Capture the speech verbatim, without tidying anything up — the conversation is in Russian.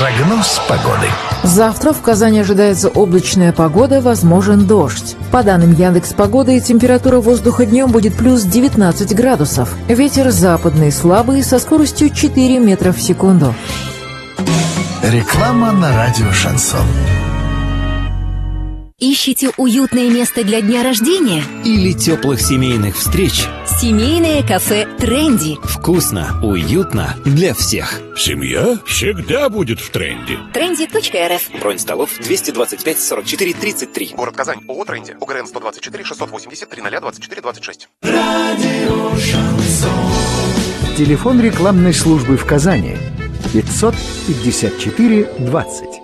Прогноз погоды. Завтра в Казани ожидается облачная погода, возможен дождь. По данным Яндекс.Погоды, температура воздуха днем будет плюс девятнадцать градусов. Ветер западный слабый со скоростью четыре метра в секунду. Реклама на радио «Шансон». Ищете уютное место для дня рождения? Или теплых семейных встреч? Семейное кафе «Тренди». Вкусно, уютно для всех. Семья всегда будет в тренде. тренди точка эр эф. Бронь столов двести двадцать пять сорок четыре тридцать три. Город Казань. ООО «Тренди». ОГРН сто двадцать четыре шестьсот восемьдесят три ноль двадцать четыре двадцать шесть. Радио «Шансон». Телефон рекламной службы в Казани пятьсот пятьдесят четыре двадцать.